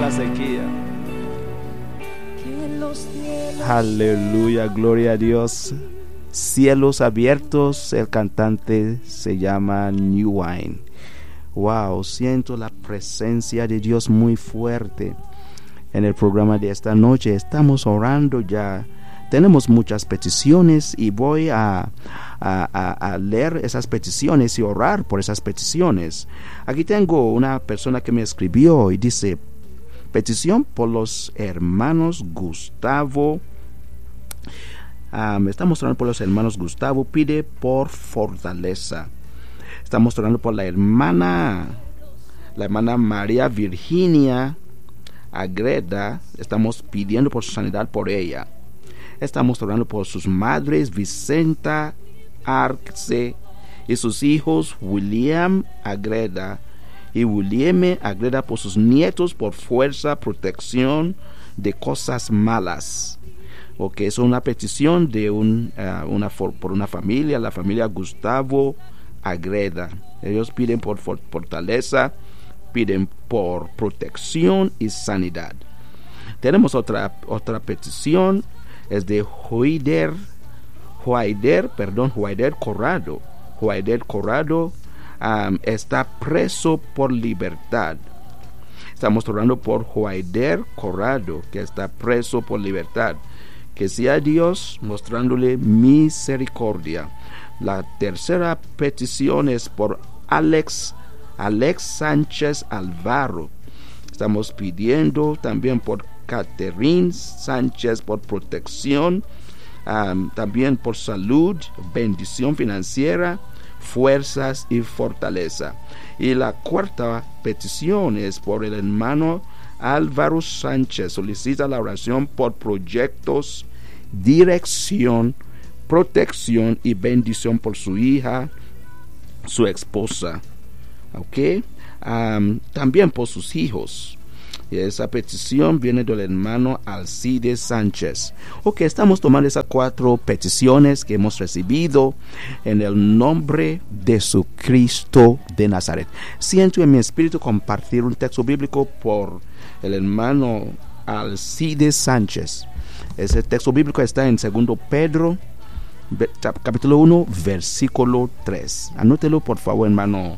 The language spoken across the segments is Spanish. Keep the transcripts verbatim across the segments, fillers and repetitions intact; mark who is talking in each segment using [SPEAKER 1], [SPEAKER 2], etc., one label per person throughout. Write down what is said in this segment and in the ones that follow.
[SPEAKER 1] una sequía. Aleluya, gloria a Dios. Cielos abiertos, el cantante se llama New Wine. Wow, siento la presencia de Dios muy fuerte en el programa de esta noche. Estamos orando ya. Tenemos muchas peticiones y voy a, a, a, a leer esas peticiones y orar por esas peticiones. Aquí tengo una persona que me escribió y dice: petición por los hermanos Gustavo. Um, estamos orando por los hermanos Gustavo. Pide por fortaleza. Estamos orando por la hermana, la hermana María Virginia Agreda. Estamos pidiendo por su sanidad por ella. Estamos orando por sus madres Vicenta Arce y sus hijos William Agreda y William Agreda, por sus nietos, por fuerza, protección de cosas malas. Ok, es una petición de un, uh, una for, por una familia, la familia Gustavo Agreda. Ellos piden por for, fortaleza, piden por protección y sanidad. Tenemos otra, otra petición. Es de Joider, Joider, perdón, Joider Corrado. Joider Corrado um, está preso por libertad. Estamos orando por Joider Corrado, que está preso por libertad. Que sea Dios mostrándole misericordia. La tercera petición es por Alex, Alex Sánchez Alvaro. Estamos pidiendo también por Catherine Sánchez por protección, um, también por salud, bendición financiera, fuerzas y fortaleza. Y la cuarta petición es por el hermano Álvaro Sánchez. Solicita la oración por proyectos, dirección, protección y bendición por su hija, su esposa. Ok, um, también por sus hijos. Y esa petición viene del hermano Alcides Sánchez. Ok, estamos tomando esas cuatro peticiones que hemos recibido en el nombre de Jesucristo de Nazaret. Siento en mi espíritu compartir un texto bíblico por el hermano Alcides Sánchez. Ese texto bíblico está en segundo Pedro, capítulo uno, versículo tres. Anótelo por favor, hermano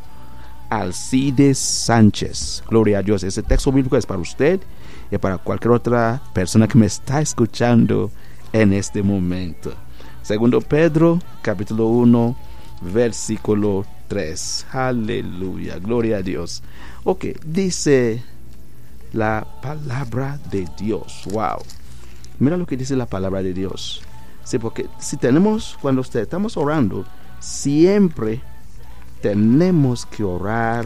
[SPEAKER 1] Alcides Sánchez. Gloria a Dios. Ese texto bíblico es para usted y para cualquier otra persona que me está escuchando en este momento. Segundo Pedro, capítulo uno, versículo tres. Aleluya. Gloria a Dios. Ok, dice la palabra de Dios. Wow. Mira lo que dice la palabra de Dios. Sí, porque si tenemos, cuando usted estamos orando, siempre tenemos que orar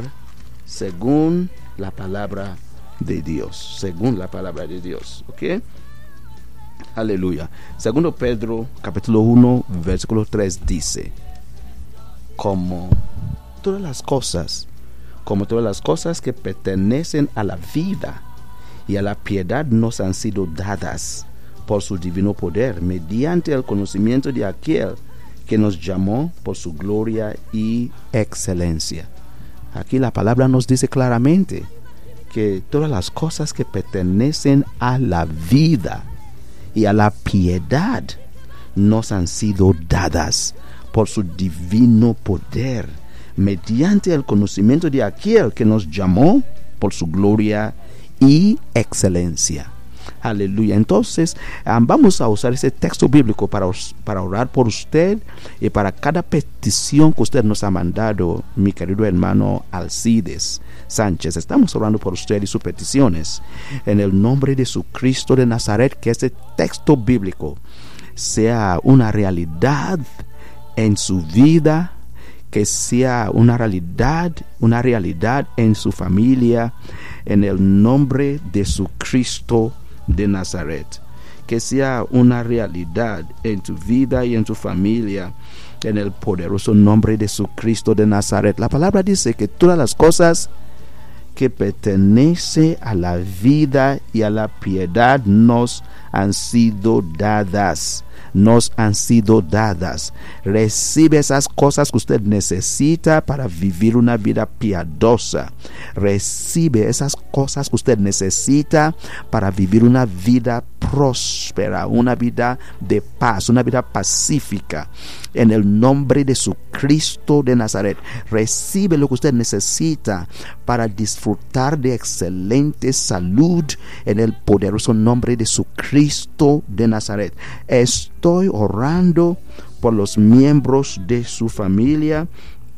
[SPEAKER 1] según la palabra de Dios, según la palabra de Dios, ¿ok? Aleluya. Segundo Pedro, capítulo uno, versículo tres dice: como todas las cosas, como todas las cosas que pertenecen a la vida y a la piedad nos han sido dadas por su divino poder, mediante el conocimiento de aquel que nos llamó por su gloria y excelencia. Aquí la palabra nos dice claramente que todas las cosas que pertenecen a la vida y a la piedad nos han sido dadas por su divino poder, mediante el conocimiento de aquel que nos llamó por su gloria y excelencia. Aleluya. Entonces um, vamos a usar ese texto bíblico para, para orar por usted y para cada petición que usted nos ha mandado, mi querido hermano Alcides Sánchez. Estamos orando por usted y sus peticiones en el nombre de Jesucristo de Nazaret. Que ese texto bíblico sea una realidad en su vida, que sea una realidad, una realidad en su familia, en el nombre de Jesucristo de Nazaret. Que sea una realidad en tu vida y en tu familia, en el poderoso nombre de Jesucristo de Nazaret. La palabra dice que todas las cosas que pertenecen a la vida y a la piedad nos han sido dadas nos han sido dadas. Recibe esas cosas que usted necesita para vivir una vida piadosa. Recibe esas cosas que usted necesita para vivir una vida próspera, una vida de paz, una vida pacífica. En el nombre de su Cristo de Nazaret, recibe lo que usted necesita para disfrutar de excelente salud en el poderoso nombre de su Cristo de Nazaret. Estoy orando por los miembros de su familia.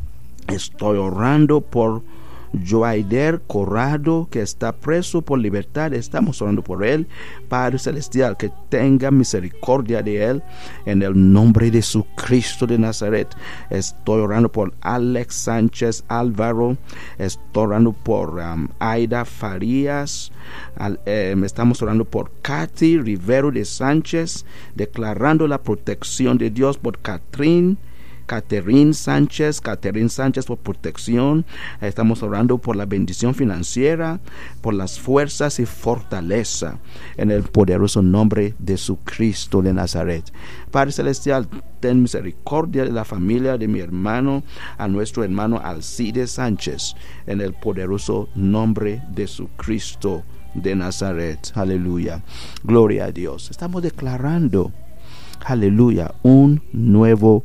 [SPEAKER 1] Estoy orando por Joaider Corrado, que está preso por libertad. Estamos orando por él. Padre Celestial, que tenga misericordia de él en el nombre de su Cristo de Nazaret. Estoy orando por Alex Sánchez Álvaro. Estoy orando por um, Aida Farías. Al, eh, estamos orando por Katy Rivero de Sánchez, declarando la protección de Dios por Catherine Catherine Sánchez, Catherine Sánchez por protección. Estamos orando por la bendición financiera, por las fuerzas y fortaleza en el poderoso nombre de su Cristo de Nazaret. Padre Celestial, ten misericordia de la familia de mi hermano, a nuestro hermano Alcides Sánchez, en el poderoso nombre de su Cristo de Nazaret. Aleluya. Gloria a Dios. Estamos declarando, aleluya, un nuevo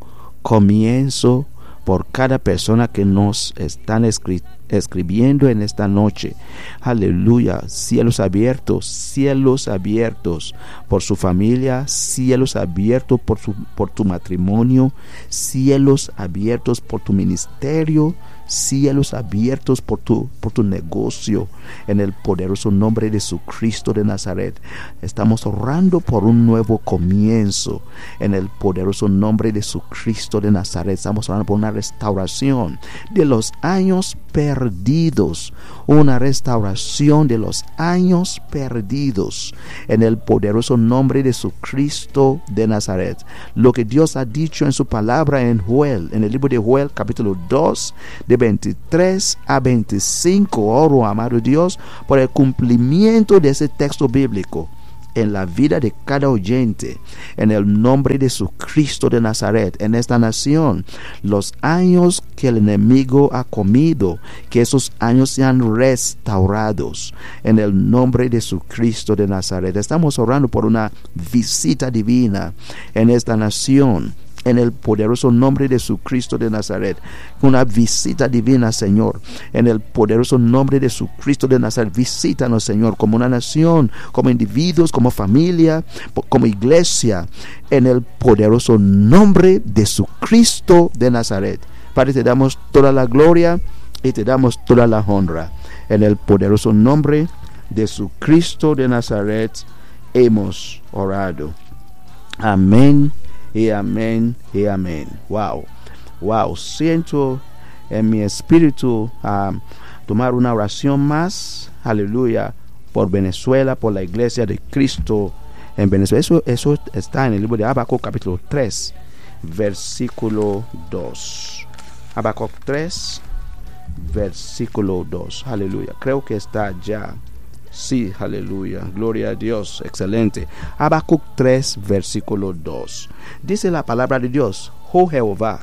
[SPEAKER 1] comienzo por cada persona que nos están escri- escribiendo en esta noche. Aleluya. Cielos abiertos, cielos abiertos por su familia, cielos abiertos por, su, por tu matrimonio, cielos abiertos por tu ministerio, cielos abiertos por tu, por tu negocio, en el poderoso nombre de su Cristo de Nazaret. Estamos orando por un nuevo comienzo en el poderoso nombre de su Cristo de Nazaret. Estamos orando por una restauración de los años perdidos, una restauración de los años perdidos en el poderoso nombre de su Cristo de Nazaret. Lo que Dios ha dicho en su palabra en Joel, en el libro de Joel capítulo dos, de veintitrés a veinticinco. Oro, amado Dios, por el cumplimiento de ese texto bíblico en la vida de cada oyente, en el nombre de su Cristo de Nazaret, en esta nación. Los años que el enemigo ha comido, que esos años sean restaurados en el nombre de su Cristo de Nazaret. Estamos orando por una visita divina en esta nación, en el poderoso nombre de su Cristo de Nazaret. Una visita divina, Señor, en el poderoso nombre de su Cristo de Nazaret. Visítanos, Señor, como una nación, como individuos, como familia, como iglesia, en el poderoso nombre de su Cristo de Nazaret. Padre, te damos toda la gloria y te damos toda la honra. En el poderoso nombre de su Cristo de Nazaret hemos orado. Amén. Y amén, y amén. Wow, wow. Siento en mi espíritu um, tomar una oración más, aleluya, por Venezuela, por la iglesia de Cristo en Venezuela. Eso, eso está en el libro de Habacuc capítulo tres, versículo dos. Habacuc tres, versículo dos. Aleluya. Creo que está ya. Sí, aleluya, gloria a Dios, excelente. Habacuc tres, versículo dos. Dice la palabra de Dios: Oh Jehová,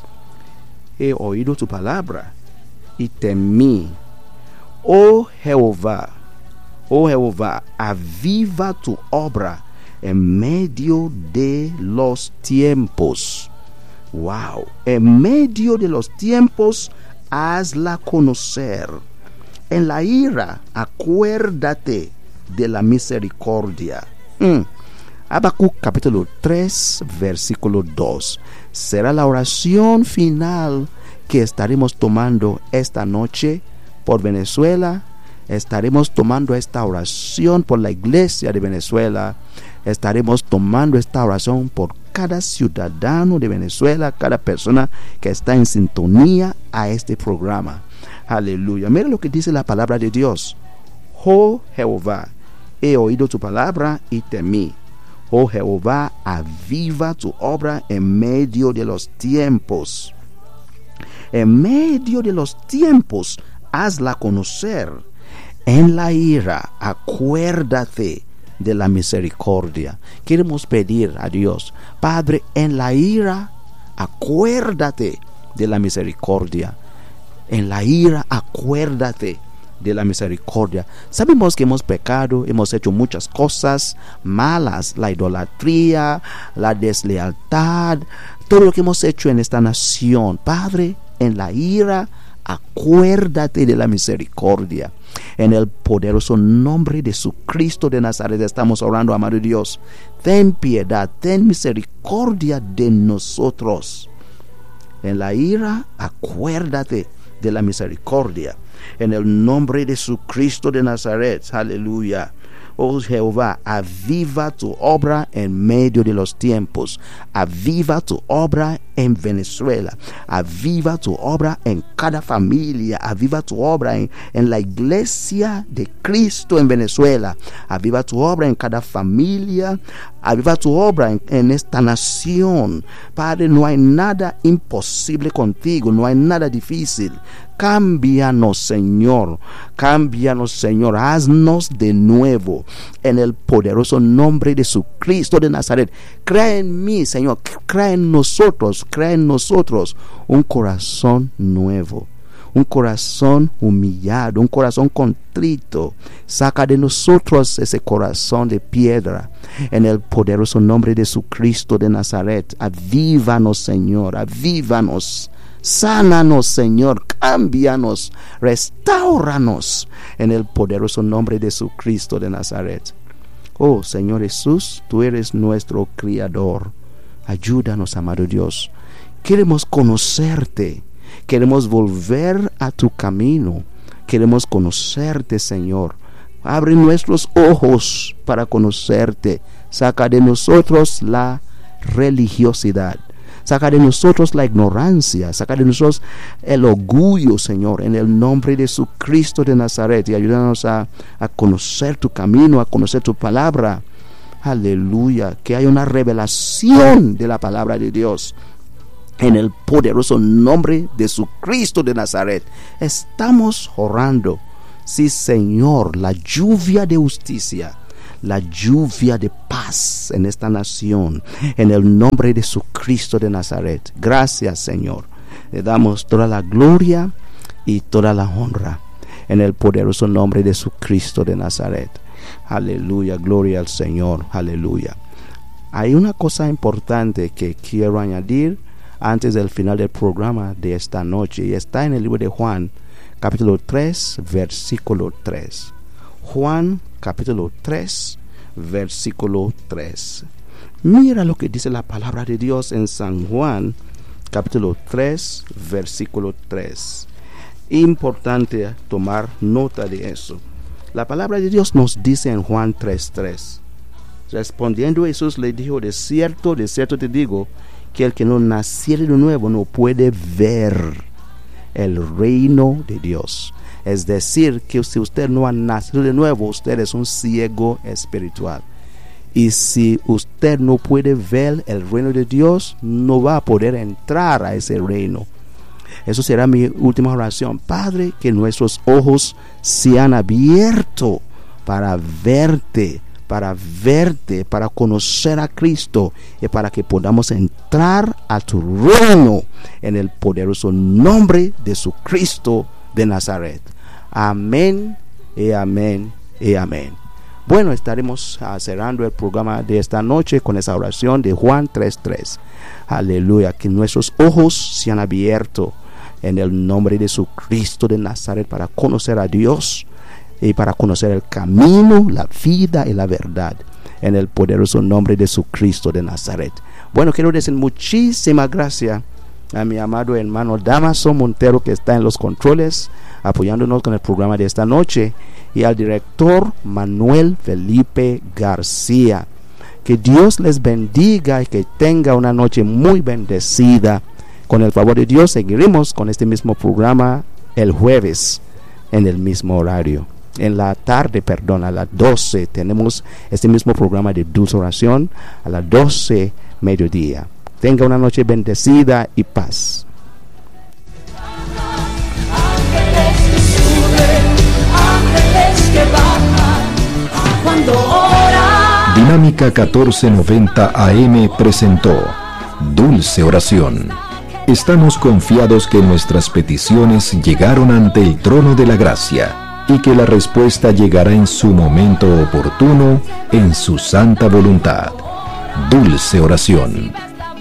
[SPEAKER 1] he oído tu palabra y temí. Oh Jehová, oh Jehová, aviva tu obra en medio de los tiempos. Wow, en medio de los tiempos, hazla conocer. En la ira, acuérdate de la misericordia. Mm. Habacuc capítulo tres, versículo dos. Será la oración final que estaremos tomando esta noche por Venezuela. Estaremos tomando esta oración por la iglesia de Venezuela. Estaremos tomando esta oración por cada ciudadano de Venezuela, cada persona que está en sintonía a este programa. Aleluya. Mira lo que dice la palabra de Dios. Oh Jehová, he oído tu palabra y temí. Oh Jehová, aviva tu obra en medio de los tiempos. En medio de los tiempos, hazla conocer. En la ira, acuérdate de la misericordia. Queremos pedir a Dios, Padre, en la ira, acuérdate de la misericordia. En la ira, acuérdate de la misericordia. Sabemos que hemos pecado, hemos hecho muchas cosas malas, la idolatría, la deslealtad, todo lo que hemos hecho en esta nación. Padre, en la ira, acuérdate de la misericordia. En el poderoso nombre de Jesucristo de Nazaret estamos orando, amado Dios. Ten piedad, ten misericordia de nosotros. En la ira, acuérdate de la misericordia. En el nombre de Jesucristo de Nazaret, aleluya. Oh Jehová, aviva tu obra en medio de los tiempos. Aviva tu obra en Venezuela. Aviva tu obra en cada familia. Aviva tu obra en, en la iglesia de Cristo en Venezuela. Aviva tu obra en cada familia. Aviva tu obra en, en esta nación. Padre, no hay nada imposible contigo. No hay nada difícil. Cámbianos, Señor. Cámbianos, Señor. Haznos de nuevo. En el poderoso nombre de Jesucristo de Nazaret. Crea en mí, Señor. Crea en nosotros. Crea en nosotros un corazón nuevo. Un corazón humillado. Un corazón contrito. Saca de nosotros ese corazón de piedra. En el poderoso nombre de Jesucristo de Nazaret. Avívanos, Señor. Avívanos. Sánanos, Señor, cámbianos, restáuranos en el poderoso nombre de Jesucristo de Nazaret. Oh, Señor Jesús, tú eres nuestro Criador. Ayúdanos, amado Dios. Queremos conocerte, queremos volver a tu camino, queremos conocerte, Señor. Abre nuestros ojos para conocerte. Saca de nosotros la religiosidad. Saca de nosotros la ignorancia. Saca de nosotros el orgullo, Señor, en el nombre de Jesucristo de Nazaret. Y ayúdanos a, a conocer tu camino, a conocer tu palabra. Aleluya. Que haya una revelación de la palabra de Dios. En el poderoso nombre de Jesucristo de Nazaret. Estamos orando. Sí, Señor, la lluvia de justicia, la lluvia de paz en esta nación, en el nombre de Jesucristo de Nazaret. Gracias, Señor. Le damos toda la gloria y toda la honra en el poderoso nombre de Jesucristo de Nazaret. Aleluya, gloria al Señor. Aleluya. Hay una cosa importante que quiero añadir antes del final del programa de esta noche, y está en el libro de Juan, capítulo tres, versículo tres. Juan capítulo tres, versículo tres. Mira lo que dice la palabra de Dios en San Juan capítulo tres, versículo tres. Importante tomar nota de eso. La palabra de Dios nos dice en Juan tres, tres. Respondiendo Jesús le dijo: de cierto, de cierto te digo, que el que no naciere de nuevo no puede ver el reino de Dios. Es decir, que si usted no ha nacido de nuevo, usted es un ciego espiritual. Y si usted no puede ver el reino de Dios, no va a poder entrar a ese reino. Eso será mi última oración. Padre, que nuestros ojos sean abiertos para verte, para verte, para conocer a Cristo, y para que podamos entrar a tu reino en el poderoso nombre de Jesucristo de Nazaret. Amén y amén y amén. Bueno, estaremos uh, cerrando el programa de esta noche con esa oración de Juan tres, tres. Aleluya, que nuestros ojos sean abiertos en el nombre de Jesucristo de Nazaret para conocer a Dios y para conocer el camino, la vida y la verdad, en el poderoso nombre de Jesucristo de Nazaret. Bueno, quiero decir muchísimas gracias a mi amado hermano Damaso Montero, que está en los controles apoyándonos con el programa de esta noche, y al director Manuel Felipe García. Que Dios les bendiga y que tenga una noche muy bendecida. Con el favor de Dios seguiremos con este mismo programa el jueves en el mismo horario. En la tarde, perdón, a las doce tenemos este mismo programa de dulce oración a las doce mediodía. Tenga una noche bendecida y paz.
[SPEAKER 2] Ángeles que suben, ángeles que bajan, cuando oran. Dinámica catorce noventa A M presentó Dulce Oración. Estamos confiados que nuestras peticiones llegaron ante el trono de la gracia y que la respuesta llegará en su momento oportuno, en su santa voluntad. Dulce Oración.